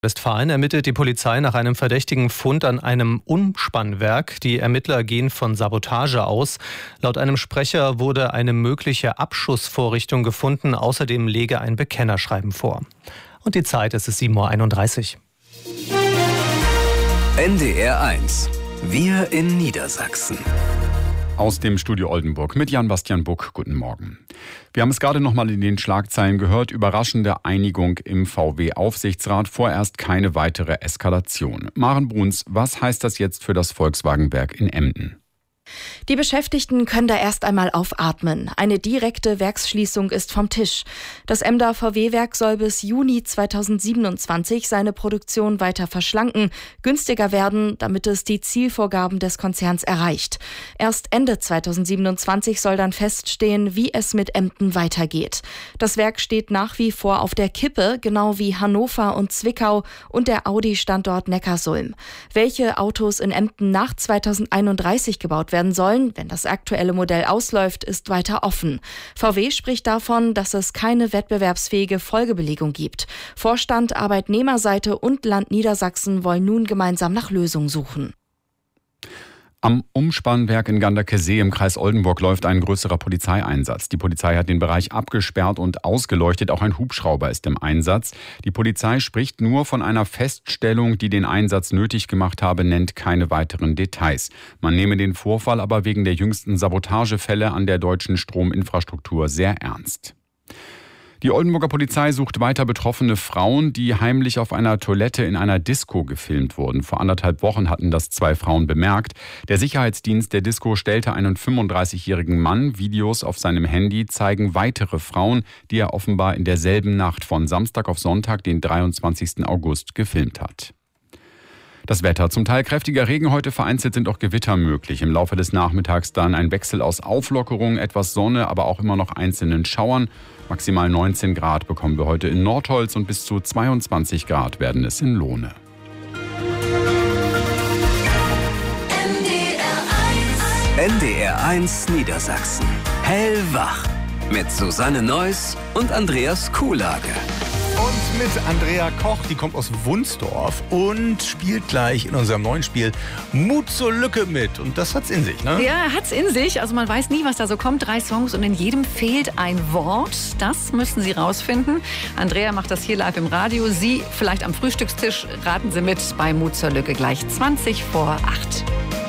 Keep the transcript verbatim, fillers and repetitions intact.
Westfalen ermittelt die Polizei nach einem verdächtigen Fund an einem Umspannwerk. Die Ermittler gehen von Sabotage aus. Laut einem Sprecher wurde eine mögliche Abschussvorrichtung gefunden. Außerdem lege ein Bekennerschreiben vor. Und die Zeit, es ist sieben Uhr einunddreißig. N D R eins. Wir in Niedersachsen. Aus dem Studio Oldenburg mit Jan-Bastian Buck. Guten Morgen. Wir haben es gerade noch mal in den Schlagzeilen gehört. Überraschende Einigung im V W-Aufsichtsrat. Vorerst keine weitere Eskalation. Maren Bruns, was heißt das jetzt für das Volkswagenwerk in Emden? Die Beschäftigten können da erst einmal aufatmen. Eine direkte Werksschließung ist vom Tisch. Das Emder V W-Werk soll bis Juni zweitausendsiebenundzwanzig seine Produktion weiter verschlanken, günstiger werden, damit es die Zielvorgaben des Konzerns erreicht. Erst Ende zweitausendsiebenundzwanzig soll dann feststehen, wie es mit Emden weitergeht. Das Werk steht nach wie vor auf der Kippe, genau wie Hannover und Zwickau und der Audi-Standort Neckarsulm. Welche Autos in Emden nach zweitausendeinunddreißig gebaut werden sollen, wenn das aktuelle Modell ausläuft, ist weiter offen. V W spricht davon, dass es keine wettbewerbsfähige Folgebelegung gibt. Vorstand, Arbeitnehmerseite und Land Niedersachsen wollen nun gemeinsam nach Lösungen suchen. Am Umspannwerk in Ganderkesee im Kreis Oldenburg läuft ein größerer Polizeieinsatz. Die Polizei hat den Bereich abgesperrt und ausgeleuchtet. Auch ein Hubschrauber ist im Einsatz. Die Polizei spricht nur von einer Feststellung, die den Einsatz nötig gemacht habe, nennt keine weiteren Details. Man nehme den Vorfall aber wegen der jüngsten Sabotagefälle an der deutschen Strominfrastruktur sehr ernst. Die Oldenburger Polizei sucht weiter betroffene Frauen, die heimlich auf einer Toilette in einer Disco gefilmt wurden. Vor anderthalb Wochen hatten das zwei Frauen bemerkt. Der Sicherheitsdienst der Disco stellte einen fünfunddreißigjährigen Mann. Videos auf seinem Handy zeigen weitere Frauen, die er offenbar in derselben Nacht von Samstag auf Sonntag, den dreiundzwanzigsten August, gefilmt hat. Das Wetter. Zum Teil kräftiger Regen, heute vereinzelt sind auch Gewitter möglich. Im Laufe des Nachmittags dann ein Wechsel aus Auflockerung, etwas Sonne, aber auch immer noch einzelnen Schauern. Maximal neunzehn Grad bekommen wir heute in Nordholz und bis zu zweiundzwanzig Grad werden es in Lohne. N D R eins Niedersachsen. Hellwach. Mit Susanne Neuss und Andreas Kuhlage. Und mit Andrea Koch, die kommt aus Wunsdorf und spielt gleich in unserem neuen Spiel Mut zur Lücke mit. Und das hat's in sich, ne? Ja, hat's in sich. Also man weiß nie, was da so kommt. Drei Songs und in jedem fehlt ein Wort. Das müssen Sie rausfinden. Andrea macht das hier live im Radio. Sie vielleicht am Frühstückstisch. Raten Sie mit bei Mut zur Lücke gleich zwanzig vor acht.